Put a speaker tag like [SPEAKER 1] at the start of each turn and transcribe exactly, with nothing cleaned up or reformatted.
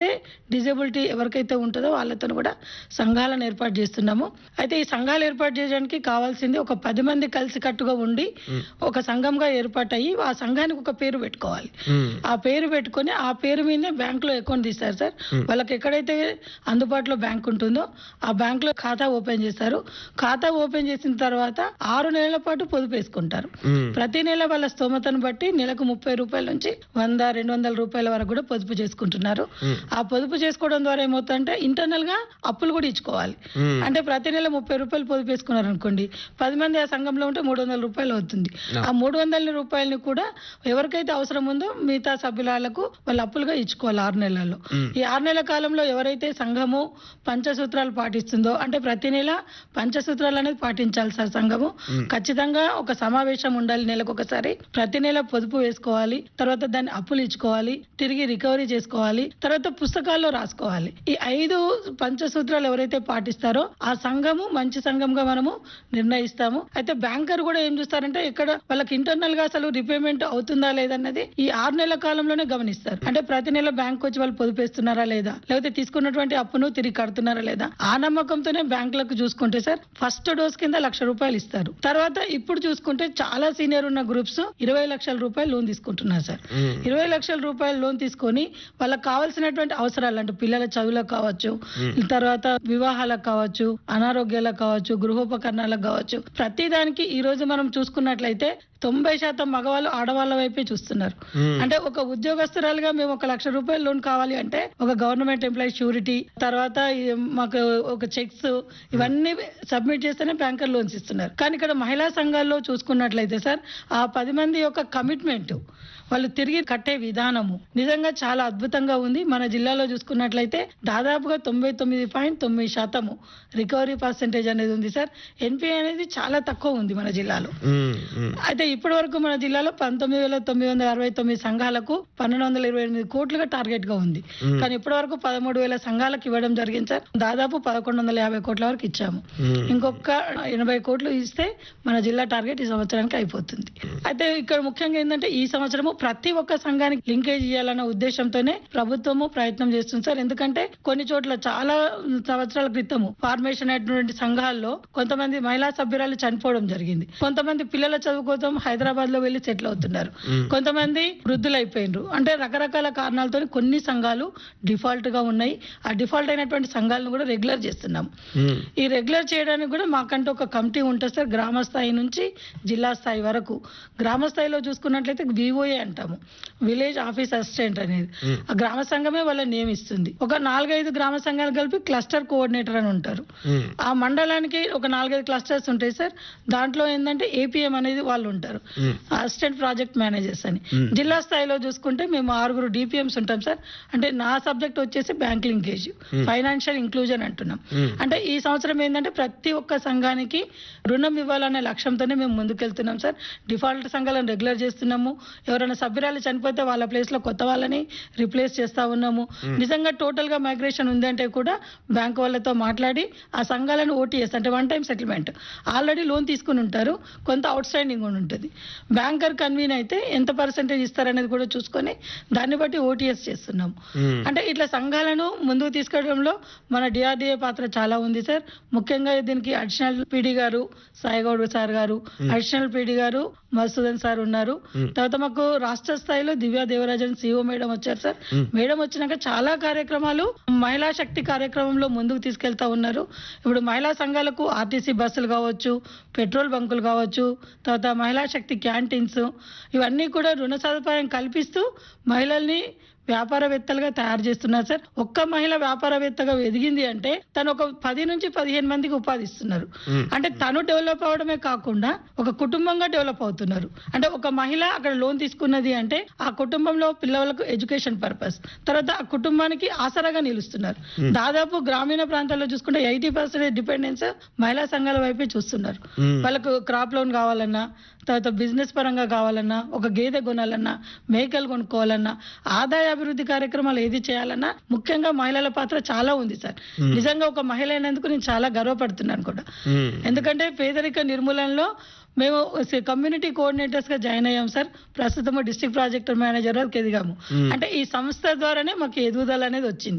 [SPEAKER 1] Disability ఎవరికైతే ఉంటుందో వాళ్ళతో కూడా సంఘాలను ఏర్పాటు చేస్తున్నాము. అయితే ఈ సంఘాలు ఏర్పాటు చేయడానికి కావాల్సింది ఒక పది మంది కలిసి కట్టుగా ఉండి ఒక సంఘంగా ఏర్పాటయ్యి ఆ సంఘానికి ఒక పేరు పెట్టుకోవాలి. ఆ పేరు పెట్టుకొని ఆ పేరు మీదనే బ్యాంకులో అకౌంట్ తీస్తారు సార్. వాళ్ళకి ఎక్కడైతే అందుబాటులో బ్యాంక్ ఉంటుందో ఆ బ్యాంక్ లో ఖాతా ఓపెన్ చేస్తారు. ఖాతా ఓపెన్ చేసిన తర్వాత ఆరు నెలల పాటు పొదుపు వేసుకుంటారు. ప్రతి నెల వాళ్ళ స్తోమతను బట్టి నెలకు ముప్పై రూపాయల నుంచి వంద రెండు వందల రూపాయల వరకు కూడా పొదుపు చేసుకుంటున్నారు. ఆ పొదుపు చేసుకోవడం ద్వారా ఏమవుతుందంటే ఇంటర్నల్ గా అప్పులు కూడా ఇచ్చుకోవాలి. అంటే ప్రతి నెల ముప్పై రూపాయలు పొదుపు వేసుకున్నారు అనుకోండి, పది మంది ఆ సంఘంలో ఉంటే మూడు వందల రూపాయలు అవుతుంది. ఆ మూడు వందల రూపాయలని కూడా ఎవరికైతే అవసరం ఉందో మిగతా సభ్యులకు వాళ్ళు అప్పులుగా ఇచ్చుకోవాలి ఆరు నెలల్లో. ఈ ఆరు నెలల కాలంలో ఎవరైతే సంఘము పంచసూత్రాలు పాటిస్తుందో, అంటే ప్రతి నెల పంచసూత్రాలు అనేది పాటించాలి సార్. సంఘము ఖచ్చితంగా ఒక సమావేశం ఉండాలి నెలకు ఒకసారి. ప్రతి నెల పొదుపు వేసుకోవాలి, తర్వాత దాన్ని అప్పులు ఇచ్చుకోవాలి, తిరిగి రికవరీ చేసుకోవాలి, తర్వాత పుస్తకాల్లో రాసుకోవాలి. ఈ ఐదు పంచసూత్రాలు ఎవరైతే పాటిస్తారో ఆ సంఘము మంచి సంఘంగా మనము నిర్ణయిస్తాము. అయితే బ్యాంకర్ కూడా ఏం చూస్తారంటే ఇక్కడ వాళ్ళకి ఇంటర్నల్ గా అసలు రిపేమెంట్ అవుతుందా లేదన్నది ఈ ఆరు నెలల కాలంలోనే గమనిస్తారు. అంటే ప్రతి నెల బ్యాంక్ వచ్చి వాళ్ళు పొదుపేస్తున్నారా లేదా, లేకపోతే తీసుకున్నటువంటి అప్పును తిరిగి కడుతున్నారా లేదా, ఆ నమ్మకంతోనే బ్యాంకులకు చూసుకుంటే సార్ ఫస్ట్ డోస్ కింద లక్ష రూపాయలు ఇస్తారు. తర్వాత ఇప్పుడు చూసుకుంటే చాలా సీనియర్ ఉన్న గ్రూప్స్ ఇరవై లక్షల రూపాయలు లోన్ తీసుకుంటున్నారు సార్. ఇరవై లక్షల రూపాయలు లోన్ తీసుకొని వాళ్ళకి కావాల్సినటువంటి అవసరాలు అంటే పిల్లల చదువులకు కావచ్చు, తర్వాత వివాహాలకు కావచ్చు, అనారోగ్యాలకు కావచ్చు, గృహోపకరణాలకు కావచ్చు, ప్రతి దానికి ఈ రోజు మనం చూసుకున్నట్లయితే తొంభై శాతం మగవాళ్ళు ఆడవాళ్ళ వైపే చూస్తున్నారు. అంటే ఒక ఉద్యోగస్తురాలుగా మేము ఒక లక్ష రూపాయలు లోన్ కావాలి అంటే ఒక గవర్నమెంట్ ఎంప్లాయీ షూరిటీ, తర్వాత మాకు ఒక చెక్స్ ఇవన్నీ సబ్మిట్ చేస్తేనే బ్యాంకర్ లోన్స్ ఇస్తున్నారు. కానీ ఇక్కడ మహిళా సంఘాల్లో చూసుకున్నట్లయితే సార్ ఆ పది మంది యొక్క కమిట్మెంట్, వాళ్ళు తిరిగి కట్టే విధానము నిజంగా చాలా అద్భుతంగా ఉంది. మన జిల్లాలో చూసుకున్నట్లయితే దాదాపుగా తొంభై తొమ్మిది పాయింట్ తొమ్మిది శాతము రికవరీ పర్సెంటేజ్ అనేది ఉంది సార్. ఎన్పిఏ అనేది చాలా తక్కువ ఉంది మన జిల్లాలో. అయితే ఇప్పటి వరకు మన జిల్లాలో పంతొమ్మిది వేల తొమ్మిది వందల అరవై తొమ్మిది సంఘాలకు పన్నెండు వందల ఇరవై ఎనిమిది కోట్లుగా టార్గెట్ గా ఉంది. కానీ ఇప్పటి వరకు పదమూడు వేల సంఘాలకు ఇవ్వడం జరిగింది సార్. దాదాపు పదకొండు వందల యాభై కోట్ల వరకు ఇచ్చాము. ఇంకొక ఎనభై కోట్లు ఇస్తే మన జిల్లా టార్గెట్ ఈ సంవత్సరానికి అయిపోతుంది. అయితే ఇక్కడ ముఖ్యంగా ఏంటంటే ఈ సంవత్సరము ప్రతి ఒక్క సంఘానికి లింకేజ్ చేయాలన్న ఉద్దేశంతోనే ప్రభుత్వము ప్రయత్నం చేస్తుంది సార్. ఎందుకంటే కొన్ని చోట్ల చాలా సంవత్సరాల క్రితము ఫార్మేషన్ అయినటువంటి సంఘాల్లో కొంతమంది మహిళా సభ్యురాలు చనిపోవడం జరిగింది. కొంతమంది పిల్లల చదువు కోసం హైదరాబాద్ లో వెళ్లి సెటిల్ అవుతున్నారు. కొంతమంది వృద్ధులైపోయినారు. అంటే రకరకాల కారణాలతో కొన్ని సంఘాలు డిఫాల్ట్ గా ఉన్నాయి. ఆ డిఫాల్ట్ అయినటువంటి సంఘాలను కూడా రెగ్యులర్ చేస్తున్నాం. ఈ రెగ్యులర్ చేయడానికి కూడా మాకంటే ఒక కమిటీ ఉంటుంది సార్. గ్రామ స్థాయి నుంచి జిల్లా స్థాయి వరకు. గ్రామ స్థాయిలో చూసుకున్నట్లయితే వివోఏ అంటాము, విలేజ్ ఆఫీస్ అసిస్టెంట్ అనేది. ఆ గ్రామ సంఘమే వాళ్ళని నియమిస్తుంది. ఒక నాలుగైదు గ్రామ సంఘాలు కలిపి క్లస్టర్ కోఆర్డినేటర్ అని ఉంటారు. ఆ మండలానికి ఒక నాలుగైదు క్లస్టర్స్ ఉంటాయి సార్. దాంట్లో ఏంటంటే ఏపీఎం అనేది వాళ్ళు ఉంటారు, అసిస్టెంట్ ప్రాజెక్ట్ మేనేజర్స్ అని. జిల్లా స్థాయిలో చూసుకుంటే మేము ఆరుగురు డిపిఎంస్ ఉంటాం సార్. అంటే నా సబ్జెక్ట్ వచ్చేసి బ్యాంక్ లింకేజ్, ఫైనాన్షియల్ ఇంక్లూజన్ అంటున్నాం. అంటే ఈ సంవత్సరం ఏంటంటే ప్రతి ఒక్క సంఘానికి రుణం ఇవ్వాలనే లక్ష్యంతోనే మేము ముందుకెళ్తున్నాం సార్. డిఫాల్ట్ సంఘాలను రెగ్యులర్ చేస్తున్నాము. ఎవరైనా సభ్యురాలు చనిపోతే వాళ్ళ ప్లేస్ లో కొత్త వాళ్ళని రిప్లేస్ చేస్తా ఉన్నాము. నిజంగా టోటల్ గా మైగ్రేషన్ ఉందంటే కూడా బ్యాంక్ వాళ్ళతో మాట్లాడి ఆ సంఘాలను ఓటీఎస్ అంటే one time settlement already loan తీసుకుని ఉంటారు, కొంత అవుట్ స్టాండింగ్ ఉంటుంది. బ్యాంకర్ కన్వీన్ అయితే ఎంత పర్సెంటేజ్ ఇస్తారనేది కూడా చూసుకొని దాన్ని బట్టి ఓటీఎస్ చేస్తున్నాము. అంటే ఇట్లా సంఘాలను ముందుకు తీసుకెళ్లడంలో మన డిఆర్డిఏ పాత్ర చాలా ఉంది సార్. ముఖ్యంగా దీనికి అడిషనల్ పీడీ గారు సాయిగౌడ్ సార్ గారు, అడిషనల్ పీడీ గారు మధుసూదన్ సార్ ఉన్నారు. తర్వాత మాకు రాష్ట్ర స్థాయిలో దివ్యా దేవరాజన్ సిఓ మేడం వచ్చారు సార్. మేడం వచ్చినాక చాలా కార్యక్రమాలు మహిళా శక్తి కార్యక్రమంలో ముందుకు తీసుకెళ్తా ఉన్నారు. ఇప్పుడు మహిళా సంఘాలకు ఆర్టీసీ బస్సులు కావచ్చు, పెట్రోల్ బంకులు కావచ్చు, తర్వాత మహిళా శక్తి క్యాంటీన్స్ ఇవన్నీ కూడా రుణ సదుపాయం కల్పిస్తూ మహిళల్ని వ్యాపారవేత్తలుగా తయారు చేస్తున్నారు సార్. ఒక్క మహిళ వ్యాపారవేత్తగా ఎదిగింది అంటే తను ఒక పది నుంచి పదిహేను మందికి ఉపాధి ఇస్తున్నారు. అంటే తను డెవలప్ అవడమే కాకుండా ఒక కుటుంబంగా డెవలప్ అవుతున్నారు. అంటే ఒక మహిళ అక్కడ లోన్ తీసుకున్నది అంటే ఆ కుటుంబంలో పిల్లలకు ఎడ్యుకేషన్ పర్పస్, తర్వాత ఆ కుటుంబానికి ఆసరాగా నిలుస్తున్నారు. దాదాపు గ్రామీణ ప్రాంతాల్లో చూసుకుంటే ఎయిటీ పర్సెంట్ డిపెండెన్స్ మహిళా సంఘాల వైపే చూస్తున్నారు. వాళ్ళకు క్రాప్ లోన్ కావాలన్నా, తర్వాత బిజినెస్ పరంగా కావాలన్నా, ఒక గేదె కొనాలన్నా, మేకలు కొనుక్కోవాలన్నా, ఆదాయ అభివృద్ధి కార్యక్రమాలు ఏది చేయాలన్నా ముఖ్యంగా మహిళల పాత్ర చాలా ఉంది సార్. నిజంగా ఒక మహిళ అయినందుకు నేను చాలా గర్వపడుతున్నాను కూడా. ఎందుకంటే పేదరిక నిర్మూలనలో మేము కమ్యూనిటీ కోఆర్డినేటర్స్ గా జాయిన్ అయ్యాం సార్. ప్రస్తుతం డిస్ట్రిక్ట్ ప్రాజెక్ట్ మేనేజర్ వరకు ఎదిగాము. అంటే ఈ సంస్థ ద్వారానే మాకు ఎదుగుదల అనేది వచ్చింది.